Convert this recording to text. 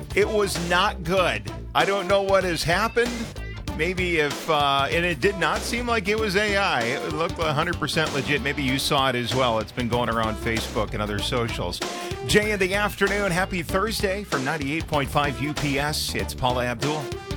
It was not good. I don't know what has happened. Maybe and it did not seem like it was AI. It looked 100% legit. Maybe you saw it as well. It's been going around Facebook and other socials. Jay in the afternoon. Happy Thursday from 98.5 UPS. It's Paula Abdul.